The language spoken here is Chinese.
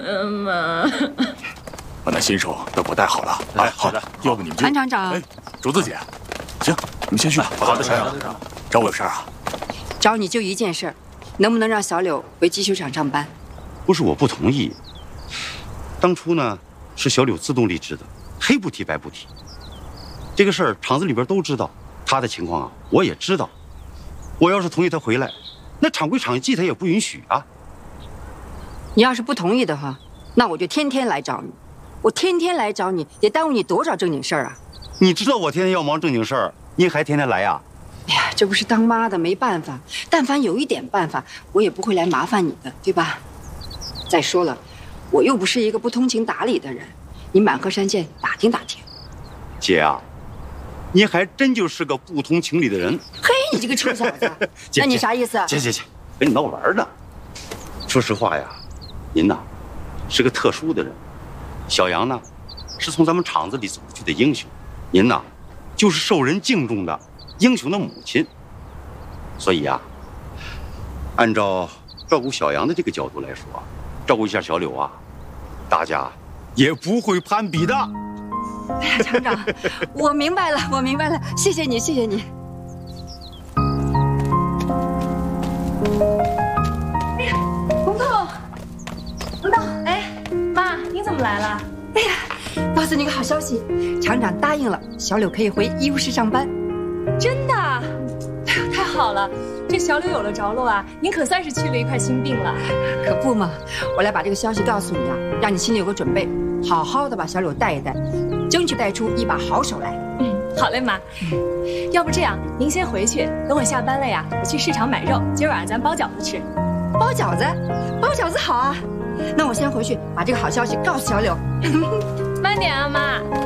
妈，把那新手都给我带好了。哎，好的，要不你们就…… 韩厂长， 哎，竹子姐，行，你们先去吧。好的，厂长，找我有事啊？ 找你就一件事，能不能让小柳回机修厂上班？ 不是我不同意，当初呢是小柳自动离职的，黑不提白不提。这个事儿厂子里边都知道，他的情况啊我也知道。我要是同意他回来，那厂规厂纪他也不允许啊。 你要是不同意的话，那我就天天来找你。我天天来找你，得耽误你多少正经事儿啊！ 你知道我天天要忙正经事儿，你还天天来呀？ 哎呀，这不是当妈的没办法，但凡有一点办法，我也不会来麻烦你的，对吧？再说了，我又不是一个不通情达理的人，你满河山县打听打听。 姐啊，你还真就是个不通情理的人。 嘿，你这个臭小子，那你啥意思？ 姐，跟你闹玩呢。说实话呀，您呐是个特殊的人，小杨呢是从咱们厂子里走出去的英雄，您呐就是受人敬重的英雄的母亲。所以啊，按照照顾小杨的这个角度来说，照顾一下小柳啊，大家也不会攀比的。 哎呀，厂长，我明白了，谢谢你，谢谢你。 哎呀，红豆，哎，妈，你怎么来了？ 哎呀，告诉你个好消息，厂长答应了，小柳可以回医务室上班。 真的？哎呦，太好了！这小柳有了着落啊，您可算是去了一块心病了。 可不嘛，我来把这个消息告诉你啊，让你心里有个准备，好好的把小柳带一带，争取带出一把好手来。 好嘞，妈。要不这样，您先回去，等我下班了呀，我去市场买肉，今儿晚上咱包饺子吃。 包饺子好啊！那我先回去把这个好消息告诉小柳。 慢点啊，妈。